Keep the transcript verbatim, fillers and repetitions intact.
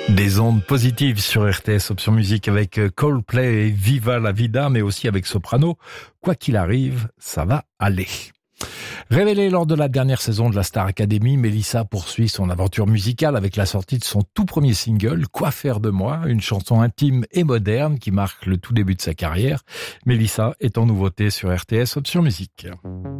Des ondes positives sur R T S Option Musique avec Coldplay et Viva la Vida, mais aussi avec Soprano. Quoi qu'il arrive, ça va aller. Révélée lors de la dernière saison de la Star Academy, Mélissa poursuit son aventure musicale avec la sortie de son tout premier single, Quoi faire de moi, une chanson intime et moderne qui marque le tout début de sa carrière. Mélissa est en nouveauté sur R T S Option Musique.